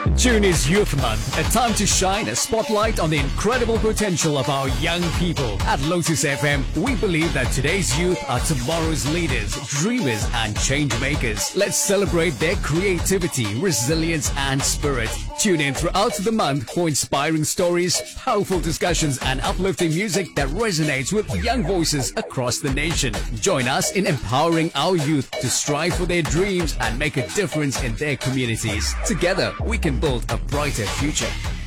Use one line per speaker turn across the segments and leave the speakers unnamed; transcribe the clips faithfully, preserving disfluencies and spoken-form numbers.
June is Youth Month, a time to shine a spotlight on the incredible potential of our young people. At Lotus F M, we believe that today's youth are tomorrow's leaders, dreamers and change makers. Let's celebrate their creativity, resilience and spirit. Tune in throughout the month for inspiring stories, powerful discussions and uplifting music that resonates with young voices across the nation. Join us in empowering our youth to strive for their dreams and make a difference in their communities. Together, we can build a brighter future.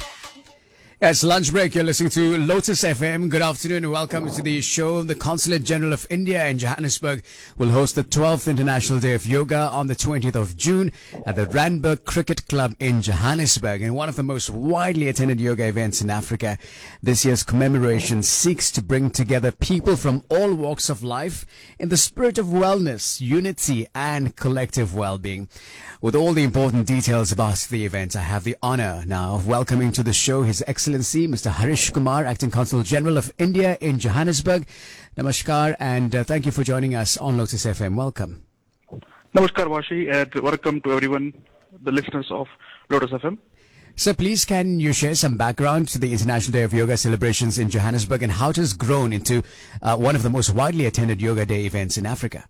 It's lunch break. You're listening to Lotus F M. Good afternoon and welcome to the show. The Consulate General of India in Johannesburg will host the twelfth International Day of Yoga on the twentieth of June at the Randburg Cricket Club in Johannesburg. And one of the most widely attended yoga events in Africa, this year's commemoration seeks to bring together people from all walks of life in the spirit of wellness, unity and collective well-being. With all the important details about the event, I have the honor now of welcoming to the show His Excellency Mister Harish Kumar, Acting Consul General of India in Johannesburg. Namaskar and uh, thank you for joining us on Lotus F M. Welcome.
Namaskar, Vashi, and welcome to everyone, the listeners of Lotus F M.
So please, can you share some background to the International Day of Yoga celebrations in Johannesburg and how it has grown into uh, one of the most widely attended Yoga Day events in Africa?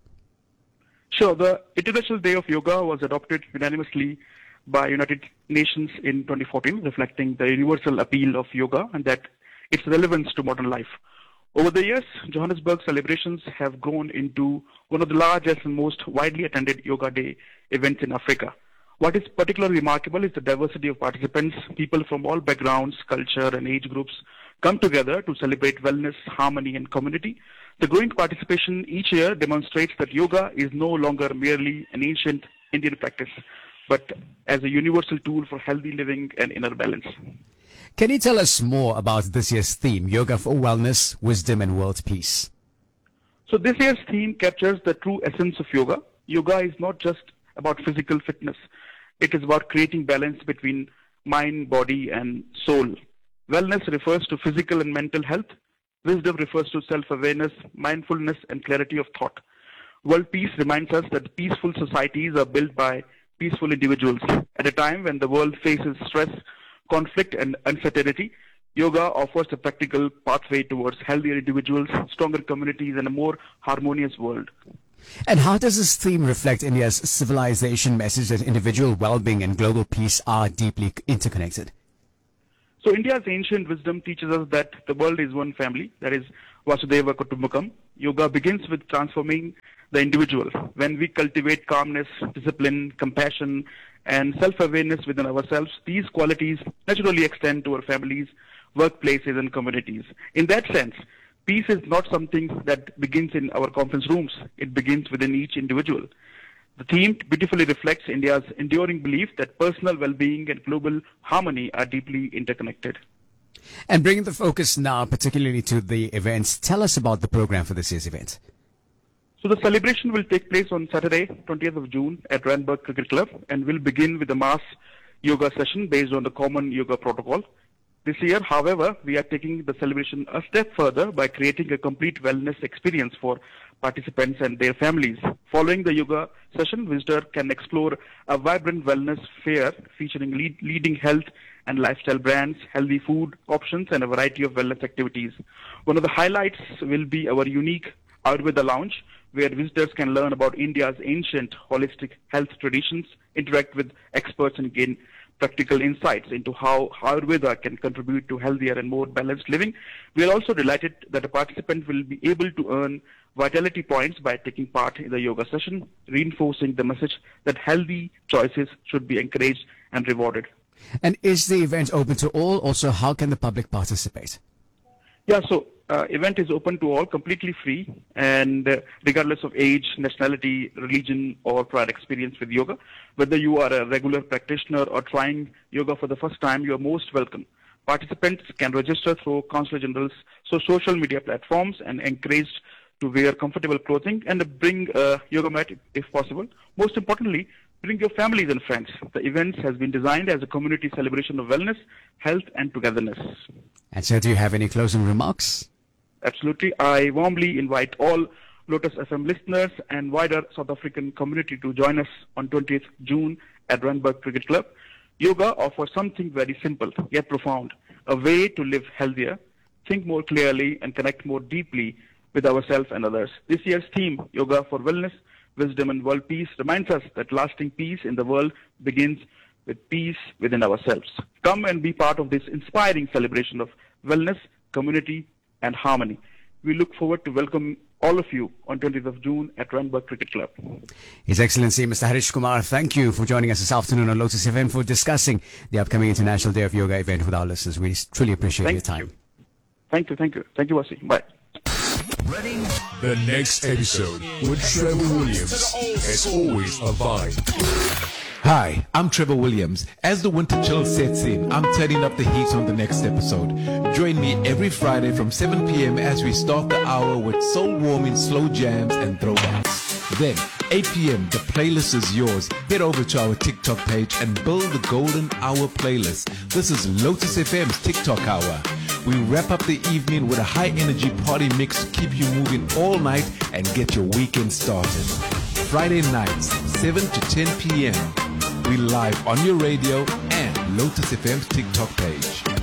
Sure. The International Day of Yoga was adopted unanimously by United Nations in twenty fourteen, reflecting the universal appeal of yoga and that its relevance to modern life. Over the years, Johannesburg celebrations have grown into one of the largest and most widely attended Yoga Day events in Africa. What is particularly remarkable is the diversity of participants. People from all backgrounds, culture and age groups come together to celebrate wellness, harmony and community. The growing participation each year demonstrates that yoga is no longer merely an ancient Indian practice, but as a universal tool for healthy living and inner balance.
Can you tell us more about this year's theme, Yoga for Wellness, Wisdom and World Peace?
So this year's theme captures the true essence of yoga. Yoga is not just about physical fitness. It is about creating balance between mind, body and soul. Wellness refers to physical and mental health. Wisdom refers to self-awareness, mindfulness and clarity of thought. World peace reminds us that peaceful societies are built by peaceful individuals. At a time when the world faces stress, conflict and uncertainty, yoga offers a practical pathway towards healthier individuals, stronger communities and a more harmonious world.
And how does this theme reflect India's civilization message that individual well-being and global peace are deeply interconnected?
So India's ancient wisdom teaches us that the world is one family, that is Vasudhaiva Kutumbakam. Yoga begins with transforming the individual. When we cultivate calmness, discipline, compassion, and self-awareness within ourselves, these qualities naturally extend to our families, workplaces, and communities. In that sense, peace is not something that begins in our conference rooms. It begins within each individual. The theme beautifully reflects India's enduring belief that personal well-being and global harmony are deeply interconnected.
And bringing the focus now particularly to the events, tell us about the program for this year's event.
So the celebration will take place on Saturday, twentieth of June at Randburg Cricket Club and will begin with a mass yoga session based on the common yoga protocol. This year, however, we are taking the celebration a step further by creating a complete wellness experience for participants and their families. Following the yoga session, visitor can explore a vibrant wellness fair featuring lead, leading health and lifestyle brands, healthy food options and a variety of wellness activities. One of the highlights will be our unique Ayurveda lounge, where visitors can learn about India's ancient holistic health traditions, interact with experts and gain practical insights into how Ayurveda can contribute to healthier and more balanced living. We are also delighted that a participant will be able to earn vitality points by taking part in the yoga session, reinforcing the message that healthy choices should be encouraged and rewarded.
And is the event open to all? Also, how can the public participate?
Yeah, so uh, event is open to all, completely free, and uh, regardless of age, nationality, religion, or prior experience with yoga. Whether you are a regular practitioner or trying yoga for the first time, you are most welcome. Participants can register through Consulate General's so social media platforms and encouraged to wear comfortable clothing and bring a yoga mat if possible. Most importantly, bring your families and friends. The event has been designed as a community celebration of wellness, health, and togetherness.
And so, do you have any closing remarks?
Absolutely. I warmly invite all Lotus F M listeners and wider South African community to join us on twentieth of June at Randburg Cricket Club. Yoga offers something very simple yet profound, a way to live healthier, think more clearly, and connect more deeply with ourselves and others. This year's theme, Yoga for Wellness, Wisdom and World Peace, reminds us that lasting peace in the world begins with peace within ourselves. Come and be part of this inspiring celebration of wellness, community, and harmony. We look forward to welcome all of you on twentieth of June at Randburg Cricket Club.
His Excellency Mister Harish Kumar, thank you for joining us this afternoon on Lotus F M for discussing the upcoming International Day of Yoga event with our listeners. We truly appreciate
Thank
your time.
You. Thank you, thank you. Thank you, Wasi. Bye.
The next episode with Trevor Williams. As always, a vibe.
Hi, I'm Trevor Williams. As the winter chill sets in, I'm turning up the heat on the next episode. Join me every Friday from seven p.m. as we start the hour with soul-warming slow jams and throwbacks. Then, eight p.m., the playlist is yours. Head over to our TikTok page and build the Golden Hour playlist. This is Lotus F M's TikTok Hour. We wrap up the evening with a high-energy party mix to keep you moving all night and get your weekend started. Friday nights, seven to ten p.m. We live on your radio and Lotus F M's TikTok page.